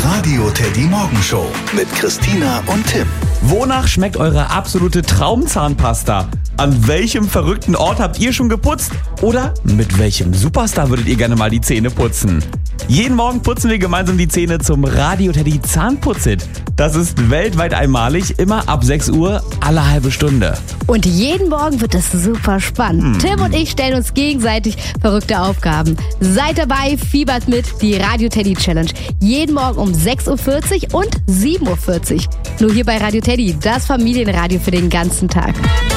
Radio Teddy Morgenshow mit Christina und Tim. Wonach schmeckt eure absolute Traumzahnpasta? An welchem verrückten Ort habt ihr schon geputzt? Oder mit welchem Superstar würdet ihr gerne mal die Zähne putzen? Jeden Morgen putzen wir gemeinsam die Zähne zum Radio Teddy Zahnputzit. Das ist weltweit einmalig, immer ab 6 Uhr, alle halbe Stunde. Und jeden Morgen wird es super spannend. Tim und ich stellen uns gegenseitig verrückte Aufgaben. Seid dabei, fiebert mit, die Radio Teddy Challenge. Jeden Morgen um 6.40 Uhr und 7.40 Uhr. Nur hier bei Radio Teddy, das Familienradio für den ganzen Tag.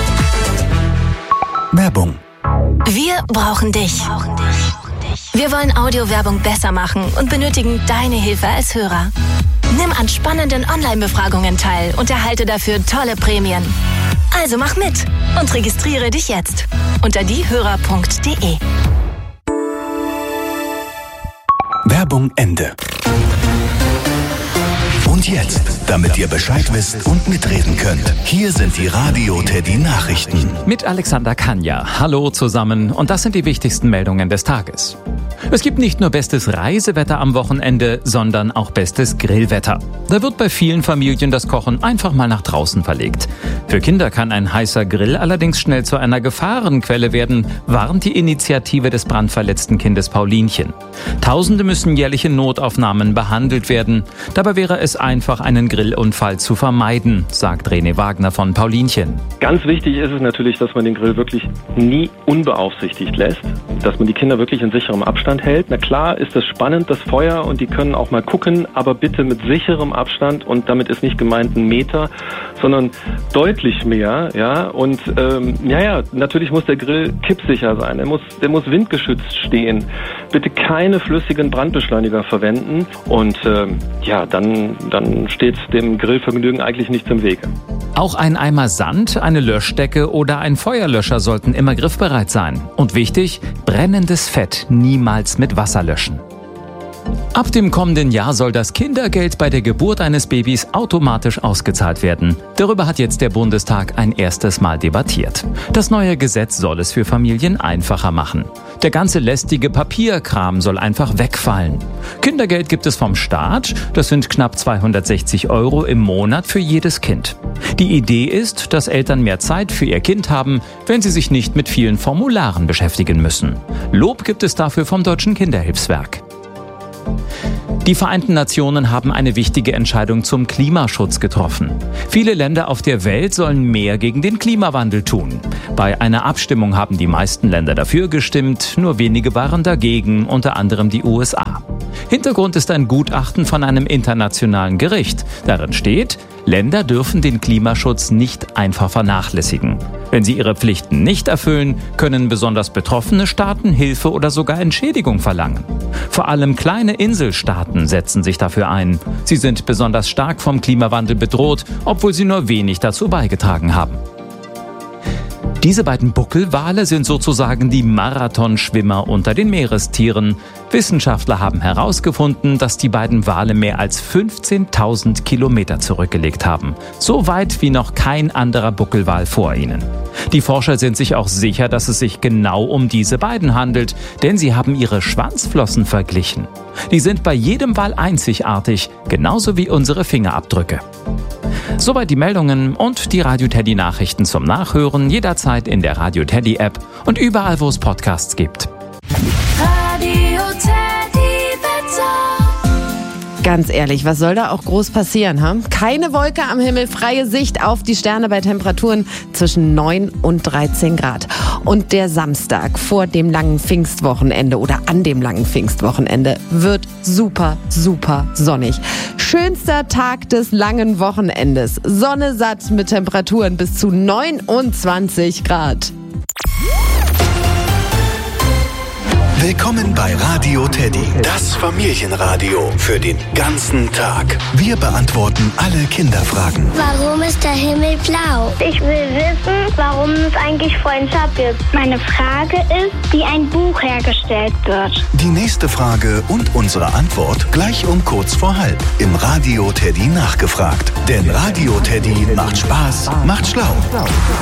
Werbung. Wir brauchen dich. Wir wollen Audiowerbung besser machen und benötigen deine Hilfe als Hörer. Nimm an spannenden Online-Befragungen teil und erhalte dafür tolle Prämien. Also mach mit und registriere dich jetzt unter diehörer.de. Werbung Ende. Und jetzt, damit ihr Bescheid wisst und mitreden könnt, hier sind die Radio Teddy Nachrichten. Mit Alexander Kanja. Hallo zusammen und das sind die wichtigsten Meldungen des Tages. Es gibt nicht nur bestes Reisewetter am Wochenende, sondern auch bestes Grillwetter. Da wird bei vielen Familien das Kochen einfach mal nach draußen verlegt. Für Kinder kann ein heißer Grill allerdings schnell zu einer Gefahrenquelle werden, warnt die Initiative des brandverletzten Kindes Paulinchen. Tausende müssen jährlich in Notaufnahmen behandelt werden. Dabei wäre es einfach, einen Grillunfall zu vermeiden, sagt René Wagner von Paulinchen. Ganz wichtig ist es natürlich, dass man den Grill wirklich nie unbeaufsichtigt lässt, dass man die Kinder wirklich in sicherem Abstand hält. Na klar ist es spannend, das Feuer, und die können auch mal gucken, aber bitte mit sicherem Abstand, und damit ist nicht gemeint 1 Meter, sondern deutlich mehr, ja, und natürlich muss der Grill kippsicher sein, der muss windgeschützt stehen. Bitte keine flüssigen Brandbeschleuniger verwenden und dann steht dem Grillvergnügen eigentlich nichts im Wege. Auch ein Eimer Sand, eine Löschdecke oder ein Feuerlöscher sollten immer griffbereit sein. Und wichtig, brennendes Fett niemals mit Wasser löschen. Ab dem kommenden Jahr soll das Kindergeld bei der Geburt eines Babys automatisch ausgezahlt werden. Darüber hat jetzt der Bundestag ein erstes Mal debattiert. Das neue Gesetz soll es für Familien einfacher machen. Der ganze lästige Papierkram soll einfach wegfallen. Kindergeld gibt es vom Staat. Das sind knapp 260 € im Monat für jedes Kind. Die Idee ist, dass Eltern mehr Zeit für ihr Kind haben, wenn sie sich nicht mit vielen Formularen beschäftigen müssen. Lob gibt es dafür vom Deutschen Kinderhilfswerk. Die Vereinten Nationen haben eine wichtige Entscheidung zum Klimaschutz getroffen. Viele Länder auf der Welt sollen mehr gegen den Klimawandel tun. Bei einer Abstimmung haben die meisten Länder dafür gestimmt, nur wenige waren dagegen, unter anderem die USA. Hintergrund ist ein Gutachten von einem internationalen Gericht. Darin steht, Länder dürfen den Klimaschutz nicht einfach vernachlässigen. Wenn sie ihre Pflichten nicht erfüllen, können besonders betroffene Staaten Hilfe oder sogar Entschädigung verlangen. Vor allem kleine Inselstaaten setzen sich dafür ein. Sie sind besonders stark vom Klimawandel bedroht, obwohl sie nur wenig dazu beigetragen haben. Diese beiden Buckelwale sind sozusagen die Marathonschwimmer unter den Meerestieren. Wissenschaftler haben herausgefunden, dass die beiden Wale mehr als 15.000 Kilometer zurückgelegt haben. So weit wie noch kein anderer Buckelwal vor ihnen. Die Forscher sind sich auch sicher, dass es sich genau um diese beiden handelt, denn sie haben ihre Schwanzflossen verglichen. Die sind bei jedem Wal einzigartig, genauso wie unsere Fingerabdrücke. Soweit die Meldungen und die Radio Teddy Nachrichten zum Nachhören jederzeit in der Radio Teddy App und überall, wo es Podcasts gibt. Radio Teddy Wetter. Ganz ehrlich, was soll da auch groß passieren? Ha? Keine Wolke am Himmel, freie Sicht auf die Sterne bei Temperaturen zwischen 9 und 13 Grad. Und der Samstag vor dem langen Pfingstwochenende oder an dem langen Pfingstwochenende wird super, super sonnig. Schönster Tag des langen Wochenendes. Sonne satt mit Temperaturen bis zu 29 Grad. Willkommen bei Radio Teddy, das Familienradio für den ganzen Tag. Wir beantworten alle Kinderfragen. Warum ist der Himmel blau? Ich will wissen, warum es eigentlich Freundschaft gibt. Meine Frage ist, wie ein Buch hergestellt wird. Die nächste Frage und unsere Antwort gleich um kurz vor halb im Radio Teddy nachgefragt. Denn Radio Teddy macht Spaß, macht schlau.